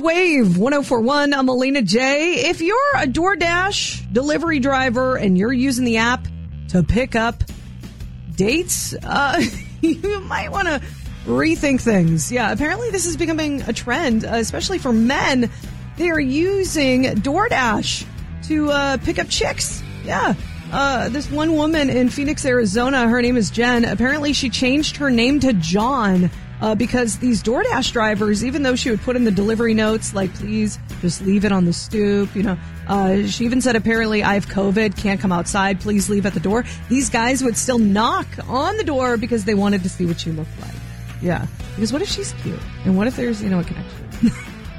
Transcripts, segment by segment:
Wave 1041, I'm Alina J. If you're a DoorDash delivery driver and you're using the app to pick up dates, you might want to rethink things. Yeah, apparently this is becoming a trend, especially for men. They are using DoorDash to pick up chicks. Yeah. This one woman in Phoenix, Arizona, her name is Jen. Apparently she changed her name to John because these DoorDash drivers, even though she would put in the delivery notes, like, please just leave it on the stoop, she even said, apparently, I have COVID, can't come outside, please leave at the door. These guys would still knock on the door because they wanted to see what she looked like. Yeah. Because what if she's cute? And what if there's, a connection?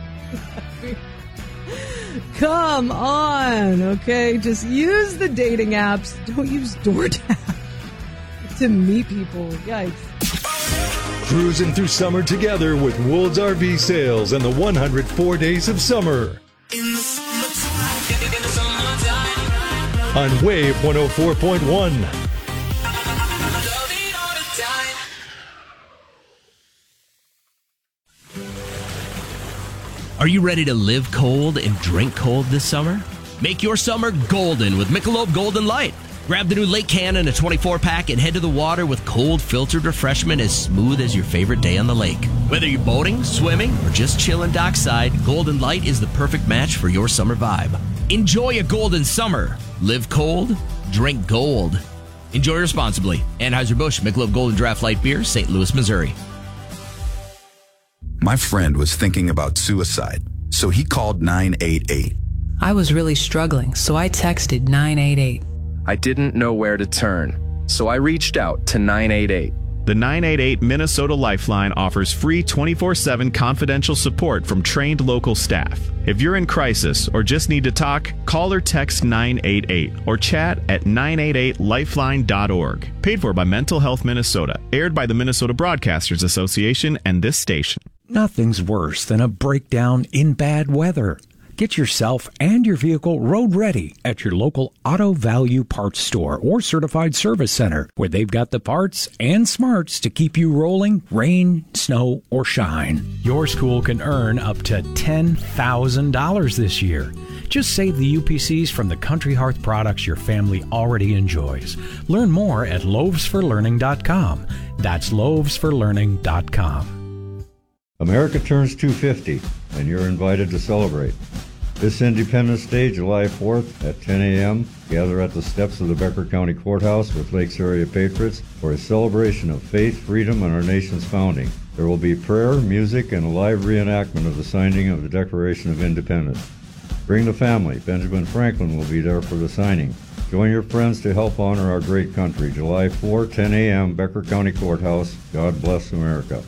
Come on, okay? Just use the dating apps. Don't use DoorDash to meet people. Yikes. Cruising through summer together with Woold's RV Sales and the 104 Days of Summer. On Wave 104.1. Are you ready to live cold and drink cold this summer? Make your summer golden with Michelob Golden Light. Grab the new Lake Can in a 24-pack and head to the water with cold filtered refreshment as smooth as your favorite day on the lake. Whether you're boating, swimming, or just chilling dockside, Golden Light is the perfect match for your summer vibe. Enjoy a golden summer. Live cold, drink gold. Enjoy responsibly. Anheuser-Busch Michelob Golden Draft Light Beer, St. Louis, Missouri. My friend was thinking about suicide, so he called 988. I was really struggling, so I texted 988. I didn't know where to turn, so I reached out to 988. The 988 Minnesota Lifeline offers free 24/7 confidential support from trained local staff. If you're in crisis or just need to talk, call or text 988 or chat at 988lifeline.org. Paid for by Mental Health Minnesota. Aired by the Minnesota Broadcasters Association and this station. Nothing's worse than a breakdown in bad weather. Get yourself and your vehicle road ready at your local Auto Value Parts Store or Certified Service Center, where they've got the parts and smarts to keep you rolling, rain, snow, or shine. Your school can earn up to $10,000 this year. Just save the UPCs from the Country Hearth products your family already enjoys. Learn more at loavesforlearning.com. That's loavesforlearning.com. America turns 250, and you're invited to celebrate. This Independence Day, July 4th at 10 a.m., gather at the steps of the Becker County Courthouse with Lakes area patriots for a celebration of faith, freedom, and our nation's founding. There will be prayer, music, and a live reenactment of the signing of the Declaration of Independence. Bring the family. Benjamin Franklin will be there for the signing. Join your friends to help honor our great country. July 4, 10 a.m., Becker County Courthouse. God bless America.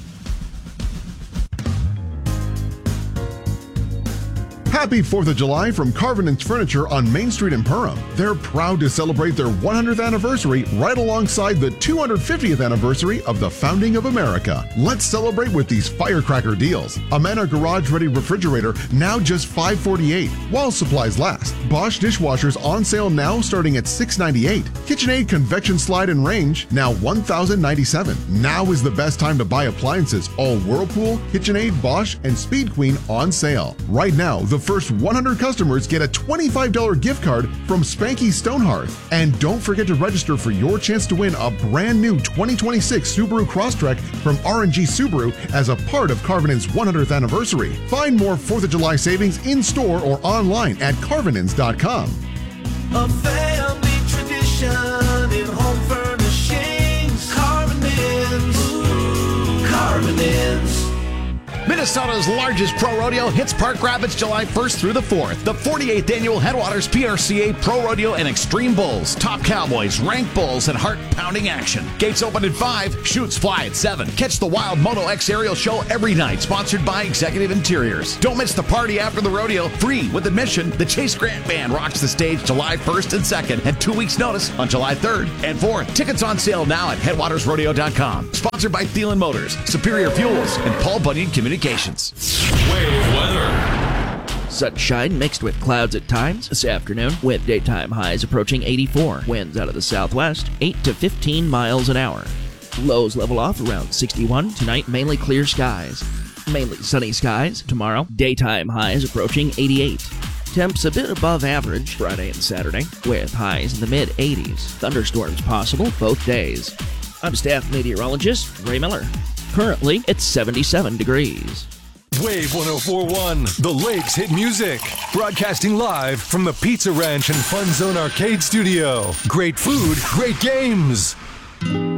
Happy 4th of July from Carvinen's Furniture on Main Street in Perham. They're proud to celebrate their 100th anniversary right alongside the 250th anniversary of the founding of America. Let's celebrate with these firecracker deals. Amana Garage Ready Refrigerator now just $548 while supplies last. Bosch dishwashers on sale now starting at $698. KitchenAid Convection Slide and Range now $1,097. Now is the best time to buy appliances. All Whirlpool, KitchenAid, Bosch, and Speed Queen on sale. Right now, the first 100 customers get a $25 gift card from Spanky Stonehearth. And don't forget to register for your chance to win a brand new 2026 Subaru Crosstrek from R&G Subaru as a part of Carvinen's 100th anniversary. Find more 4th of July savings in store or online at carvinens.com. A family tradition in home furnishings. Carvinens. Carvinens. Minnesota's largest pro rodeo hits Park Rapids July 1st through the 4th. The 48th Annual Headwaters PRCA Pro Rodeo and Extreme Bulls. Top cowboys, rank bulls, and heart-pounding action. Gates open at 5, shoots fly at 7. Catch the Wild Moto X aerial show every night, sponsored by Executive Interiors. Don't miss the party after the rodeo, free with admission. The Chase Grant Band rocks the stage July 1st and 2nd, and 2 weeks' notice on July 3rd and 4th. Tickets on sale now at headwatersrodeo.com. Sponsored by Thielen Motors, Superior Fuels, and Paul Bunyan Communications. Wave weather. Sunshine mixed with clouds at times this afternoon, with daytime highs approaching 84. Winds out of the southwest, 8 to 15 miles an hour. Lows level off around 61. Tonight, mainly clear skies. Mainly sunny skies tomorrow. Daytime highs approaching 88. Temps a bit above average Friday and Saturday, with highs in the mid-80s. Thunderstorms possible both days. I'm staff meteorologist Ray Miller. Currently, it's 77 degrees. Wave 104.1, the Lakes hit music. Broadcasting live from the Pizza Ranch and Fun Zone Arcade Studio. Great food, great games.